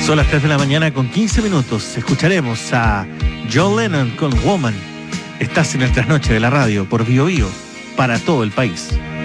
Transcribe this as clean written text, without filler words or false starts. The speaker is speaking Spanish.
Son las 3 de la mañana con 15 minutos. Escucharemos a John Lennon con Woman. Estás en el trasnoche de la radio por Bio Bio para todo el país.